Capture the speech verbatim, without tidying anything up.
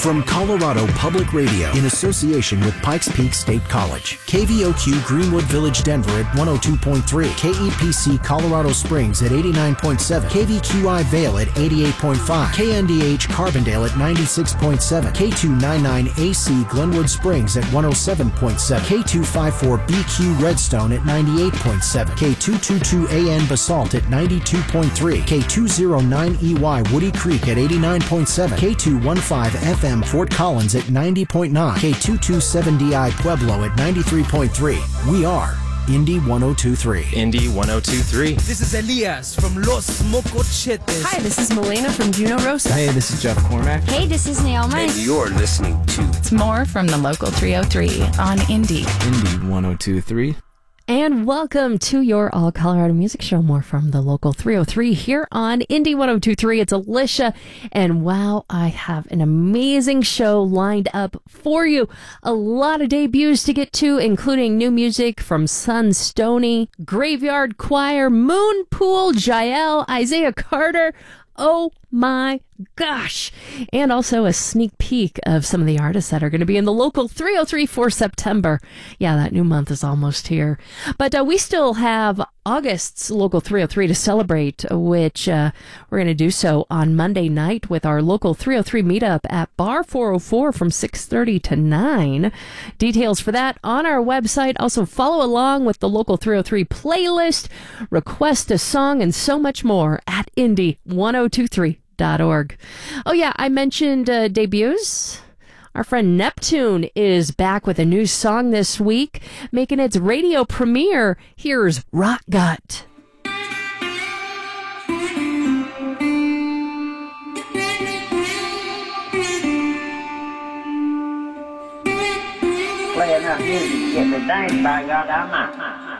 From Colorado Public Radio in association with Pikes Peak State College. K V O Q Greenwood Village, Denver at one oh two point three. K E P C Colorado Springs at eighty-nine point seven. K V Q I Vail at eighty-eight point five. K N D H Carbondale at ninety-six point seven. K two ninety-nine A C Glenwood Springs at one oh seven point seven. K two fifty-four B Q Redstone at ninety-eight point seven. K two twenty-two A N Basalt at ninety-two point three. K two oh nine E Y Woody Creek at eighty-nine point seven. K two fifteen F M Fort Collins at ninety point nine. K two twenty-seven D I Pueblo at ninety-three point three. We are Indy one oh two point three. Indy one oh two point three. This is Elias from Los Mocochetes. Hi, this is Melena from Juno Rosa. Hey, this is Jeff Cormack. Hey, this is Naomi. And you're listening to It's more from the Local three oh three on Indy. Indy one oh two point three. And welcome to your All Colorado Music Show. More from the Local three oh three here on Indy one oh two point three. It's Alicia. And wow, I have an amazing show lined up for you. A lot of debuts to get to, including new music from Sun Stoney, Graveyard Choir, Moonpool, Jael, Isaiah Carter. Oh my gosh. And also a sneak peek of some of the artists that are going to be in the Local three oh three for September. Yeah, that new month is almost here. But uh, we still have August's Local three oh three to celebrate, which uh, we're going to do so on Monday night with our Local three oh three meetup at Bar four oh four from six thirty to nine. Details for that on our website. Also follow along with the Local three oh three playlist, request a song, and so much more at Indy one oh two three dot org. Oh yeah, I mentioned uh, debuts. Our friend Neptune is back with a new song this week, making its radio premiere. Here's Rock Gut. Playing that music, get the dance by God, I'm not.